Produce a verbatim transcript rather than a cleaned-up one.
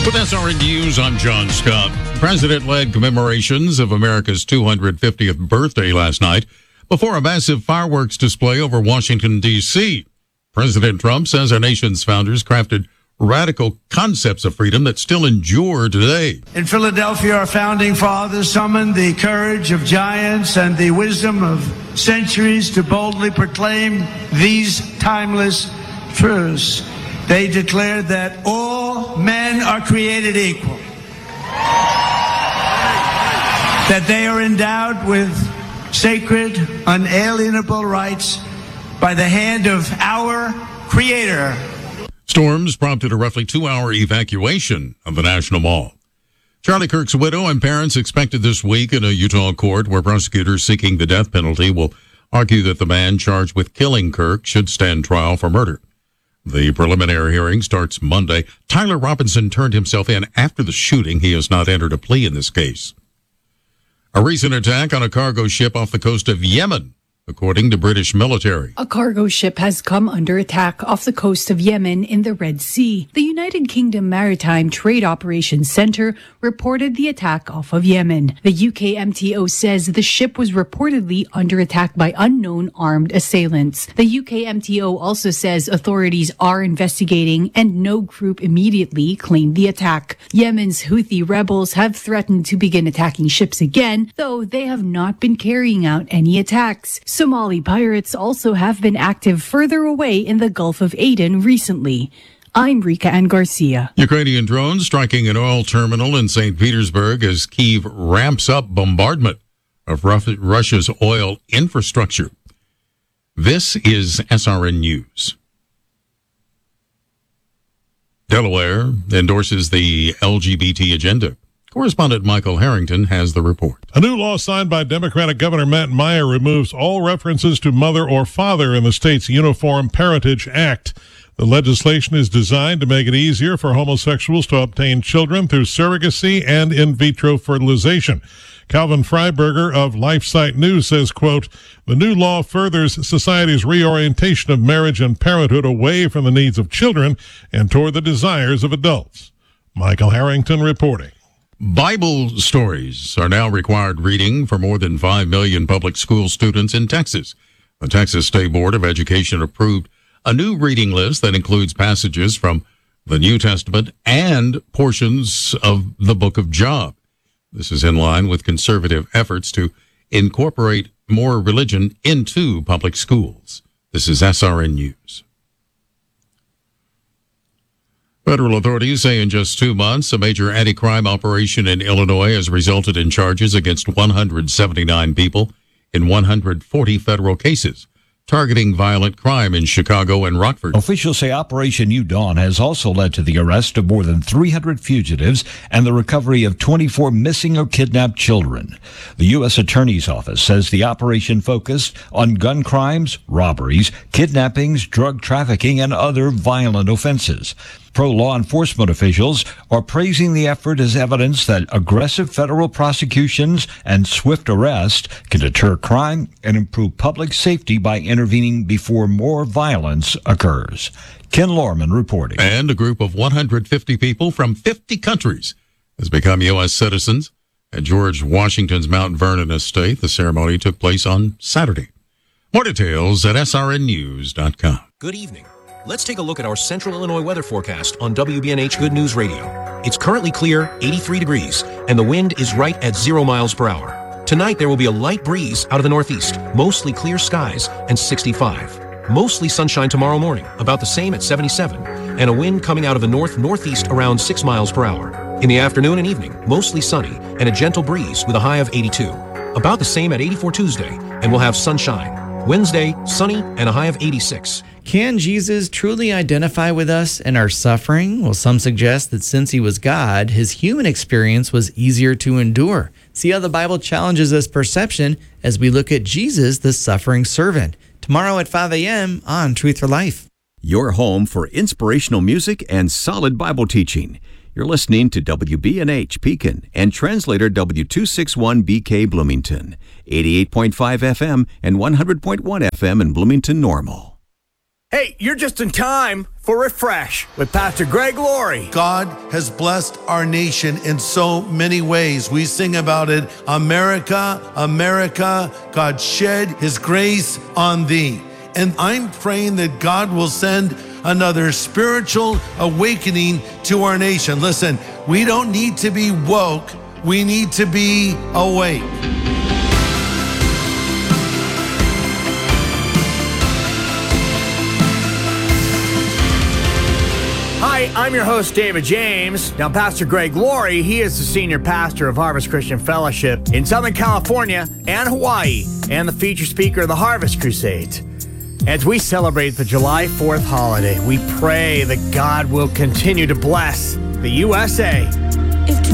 With S R N News, I'm John Scott. President-led commemorations of America's two hundred fiftieth birthday last night before a massive fireworks display over Washington, D C President Trump says our nation's founders crafted radical concepts of freedom that still endure today. In Philadelphia, our founding fathers summoned the courage of giants and the wisdom of centuries to boldly proclaim these timeless truths. They declared that all men are created equal, that they are endowed with sacred, unalienable rights by the hand of our Creator. Storms prompted a roughly two-hour evacuation of the National Mall. Charlie Kirk's widow and parents expected this week in a Utah court where prosecutors seeking the death penalty will argue that the man charged with killing Kirk should stand trial for murder. The preliminary hearing starts Monday. Tyler Robinson turned himself in after the shooting. He has not entered a plea in this case. A recent attack on a cargo ship off the coast of Yemen, according to British military. A cargo ship has come under attack off the coast of Yemen in the Red Sea. The United Kingdom Maritime Trade Operations Center reported the attack off of Yemen. The U K M T O says the ship was reportedly under attack by unknown armed assailants. The U K M T O also says authorities are investigating and no group immediately claimed the attack. Yemen's Houthi rebels have threatened to begin attacking ships again, though they have not been carrying out any attacks. Somali pirates also have been active further away in the Gulf of Aden recently. I'm Rika Ann Garcia. Ukrainian drones striking an oil terminal in Saint Petersburg as Kyiv ramps up bombardment of Russia's oil infrastructure. This is S R N News. Delaware endorses the L G B T agenda. Correspondent Michael Harrington has the report. A new law signed by Democratic Governor Matt Meyer removes all references to mother or father in the state's Uniform Parentage Act. The legislation is designed to make it easier for homosexuals to obtain children through surrogacy and in vitro fertilization. Calvin Freiberger of LifeSite News says, quote, the new law furthers society's reorientation of marriage and parenthood away from the needs of children and toward the desires of adults. Michael Harrington reporting. Bible stories are now required reading for more than five million public school students in Texas. The Texas State Board of Education approved a new reading list that includes passages from the New Testament and portions of the Book of Job. This is in line with conservative efforts to incorporate more religion into public schools. This is S R N News. Federal authorities say in just two months, a major anti-crime operation in Illinois has resulted in charges against one hundred seventy-nine people in one hundred forty federal cases, targeting violent crime in Chicago and Rockford. Officials say Operation New Dawn has also led to the arrest of more than three hundred fugitives and the recovery of twenty-four missing or kidnapped children. The U S Attorney's Office says the operation focused on gun crimes, robberies, kidnappings, drug trafficking, and other violent offenses. Pro-law enforcement officials are praising the effort as evidence that aggressive federal prosecutions and swift arrest can deter crime and improve public safety by intervening before more violence occurs. Ken Lorman reporting. And a group of one hundred fifty people from fifty countries has become U S citizens at George Washington's Mount Vernon estate. The ceremony took place on Saturday. More details at S R N news dot com. Good evening. Let's take a look at our Central Illinois weather forecast on W B N H Good News Radio. It's currently clear, eighty-three degrees, and the wind is right at zero miles per hour. Tonight, there will be a light breeze out of the northeast, mostly clear skies, and sixty-five. Mostly sunshine tomorrow morning, about the same at seventy-seven, and a wind coming out of the north-northeast around six miles per hour. In the afternoon and evening, mostly sunny, and a gentle breeze with a high of eighty-two. About the same at eighty-four Tuesday, and we'll have sunshine. Wednesday, sunny, and a high of eighty-six. Can Jesus truly identify with us in our suffering? Well, some suggest that since he was God, his human experience was easier to endure. See how the Bible challenges this perception as we look at Jesus, the suffering servant. Tomorrow at five a.m. on Truth for Life. Your home for inspirational music and solid Bible teaching. You're listening to W B N H Pekin and translator W two sixty-one B K Bloomington, eighty-eight point five F M and one hundred point one F M in Bloomington Normal. Hey, you're just in time for Refresh with Pastor Greg Laurie. God has blessed our nation in so many ways. We sing about it. America, America, God shed his grace on thee. And I'm praying that God will send another spiritual awakening to our nation. Listen, we don't need to be woke. We need to be awake. Hi, I'm your host, David James. Now, Pastor Greg Laurie, he is the senior pastor of Harvest Christian Fellowship in Southern California and Hawaii, and the featured speaker of the Harvest Crusades. As we celebrate the July fourth holiday, we pray that God will continue to bless the U S A